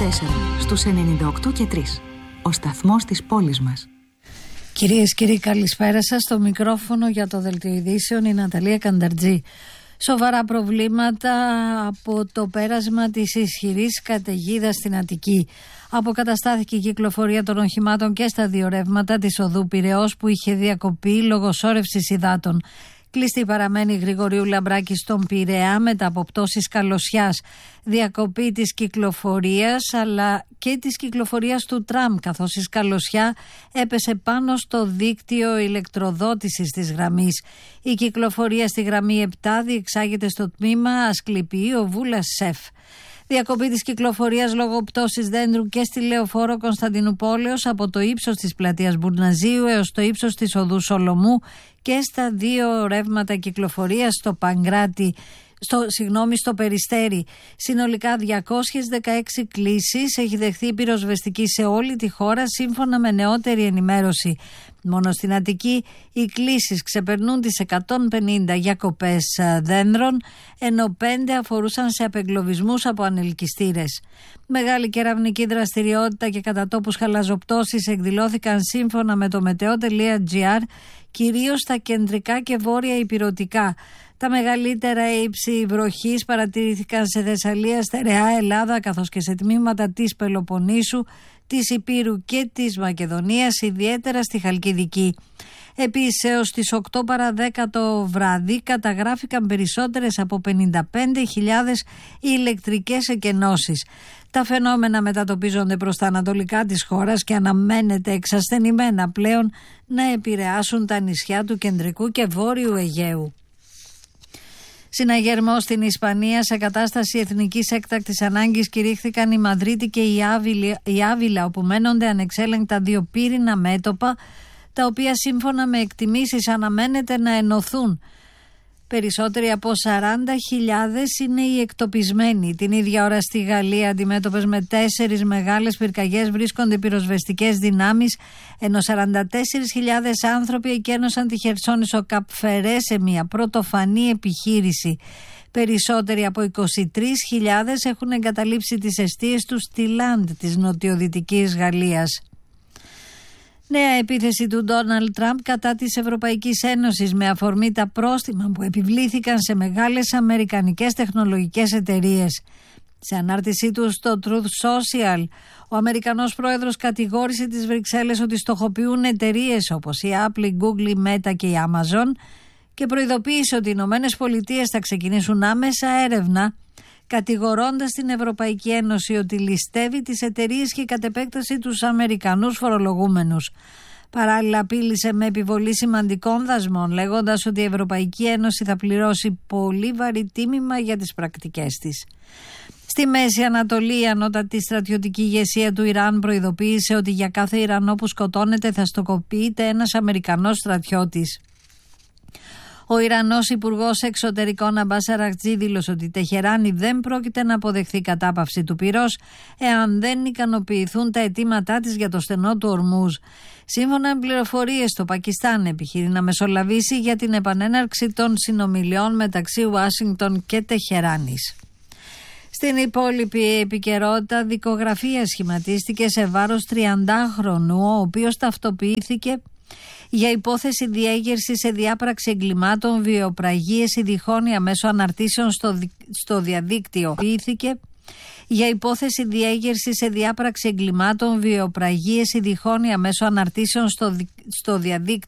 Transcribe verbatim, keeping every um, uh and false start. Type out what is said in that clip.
τέσσερα, στους ενενήντα οκτώ και τρία. Ο σταθμός της πόλης μας. Κυρίες και κύριοι, καλησπέρα σας. Στο μικρόφωνο για το Δελτίο Ειδήσεων η Ναταλία Κανταρτζή. Σοβαρά προβλήματα από το πέρασμα της ισχυρής καταιγίδας στην Αττική. Αποκαταστάθηκε η κυκλοφορία των οχημάτων και στα δύο ρεύματα της οδού Πειραιώς που είχε διακοπεί λόγω σώρευσης υδάτων. Κλειστή παραμένει Γρηγορίου Λαμπράκη στον Πειραιά μετά από πτώσεις καλωσιάς. Διακοπή της κυκλοφορίας αλλά και της κυκλοφορίας του τραμ, καθώς η σκαλωσιά έπεσε πάνω στο δίκτυο ηλεκτροδότησης της γραμμής. Η κυκλοφορία στη γραμμή επτά διεξάγεται στο τμήμα Ασκληπιείο Βούλας ΣΕΦ. Διακοπή της κυκλοφορίας λόγω πτώσης δέντρου και στη Λεωφόρο Κωνσταντινουπόλεως από το ύψος της πλατείας Μπουρναζίου έως το ύψος της οδού Σολομού και στα δύο ρεύματα κυκλοφορίας στο Παγκράτη, στο, συγγνώμη, στο Περιστέρι. Συνολικά διακόσιες δεκαέξι κλήσεις έχει δεχθεί η πυροσβεστική σε όλη τη χώρα σύμφωνα με νεότερη ενημέρωση. Μόνο στην Αττική οι κλήσεις ξεπερνούν τις εκατόν πενήντα για κοπές δέντρων, ενώ πέντε αφορούσαν σε απεγκλωβισμούς από ανελκυστήρες. Μεγάλη κεραυνική δραστηριότητα και κατά τόπους χαλαζοπτώσεις εκδηλώθηκαν σύμφωνα με το μετεό.gr, κυρίως στα κεντρικά και βόρεια ηπειρωτικά. Τα μεγαλύτερα ύψη βροχής παρατηρήθηκαν σε Θεσσαλία, Στερεά, Ελλάδα, καθώς και σε τμήματα της Πελοποννήσου, της Υπήρου και της Μακεδονίας, ιδιαίτερα στη Χαλκιδική. Επίσης, έως τις οκτώ παρά δέκα το βράδυ καταγράφηκαν περισσότερες από πενήντα πέντε χιλιάδες ηλεκτρικές εκενώσεις. Τα φαινόμενα μετατοπίζονται προς τα ανατολικά της χώρας και αναμένεται εξασθενημένα πλέον να επηρεάσουν τα νησιά του κεντρικού και βόρειου Αιγαίου. Συναγερμό στην Ισπανία, σε κατάσταση εθνικής έκτακτης ανάγκης κηρύχθηκαν η Μαδρίτη και η Άβυλα, η Άβυλα, όπου μένονται ανεξέλεγκτα δύο πύρινα μέτωπα, τα οποία σύμφωνα με εκτιμήσεις αναμένεται να ενωθούν. Περισσότεροι από σαράντα χιλιάδες είναι οι εκτοπισμένοι. Την ίδια ώρα στη Γαλλία, αντιμέτωπες με τέσσερις μεγάλες πυρκαγιές, βρίσκονται πυροσβεστικές δυνάμεις, ενώ σαράντα τέσσερις χιλιάδες άνθρωποι εκένωσαν τη Χερσόνησο Καπφερέ σε μια πρωτοφανή επιχείρηση. Περισσότεροι από είκοσι τρεις χιλιάδες έχουν εγκαταλείψει τις εστίες τους στη Λαντ της νοτιοδυτικής Γαλλίας. Νέα επίθεση του Ντόναλντ Τραμπ κατά της Ευρωπαϊκής Ένωσης με αφορμή τα πρόστιμα που επιβλήθηκαν σε μεγάλες αμερικανικές τεχνολογικές εταιρείες. Σε ανάρτησή του στο Truth Social, ο Αμερικανός πρόεδρος κατηγόρησε τις Βρυξέλλες ότι στοχοποιούν εταιρείες όπως η Apple, η Google, η Meta και η Amazon και προειδοποίησε ότι οι Ηνωμένες Πολιτείες θα ξεκινήσουν άμεσα έρευνα, κατηγορώντας την Ευρωπαϊκή Ένωση ότι ληστεύει τις εταιρείες και κατ' επέκταση τους Αμερικανούς φορολογούμενους. Παράλληλα απείλησε με επιβολή σημαντικών δασμών, λέγοντας ότι η Ευρωπαϊκή Ένωση θα πληρώσει πολύ βαρύ τίμημα για τις πρακτικές της. Στη Μέση Ανατολή, η ανώτατη στρατιωτική ηγεσία του Ιράν προειδοποίησε ότι για κάθε Ιρανό που σκοτώνεται θα στοχοποιείται ένας Αμερικανός στρατιώτης. Ο Ιρανός Υπουργός Εξωτερικών Αμπάς Αρακτζή δήλωσε ότι η Τεχεράνη δεν πρόκειται να αποδεχθεί κατάπαυση του πυρός εάν δεν ικανοποιηθούν τα αιτήματά της για το στενό του Ορμούζ. Σύμφωνα με πληροφορίες, το Πακιστάν επιχειρεί να μεσολαβήσει για την επανέναρξη των συνομιλιών μεταξύ Ουάσιγκτον και Τεχεράνης. Στην υπόλοιπη επικαιρότητα, δικογραφία σχηματίστηκε σε βάρος τριαντάχρονου, ο οποίος ταυτοποιήθηκε για υπόθεση διέγερση σε διάπραξη εγκλημάτων, βιοπραγίες ή διχόνοια μέσω αναρτήσεων στο, στο διαδίκτυο. Ποιήθηκε για υπόθεση διέγερση σε διάπραξη εγκλημάτων, βιοπραγίες ή διχόνοια μέσω αναρτήσεων στο, στο διαδίκτυο.